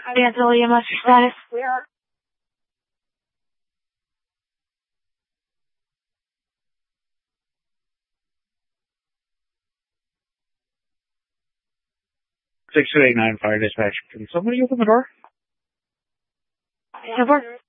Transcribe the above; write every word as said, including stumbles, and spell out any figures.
Cancel E M S status. six two eight nine Fire Dispatch. Can somebody open the door? Over.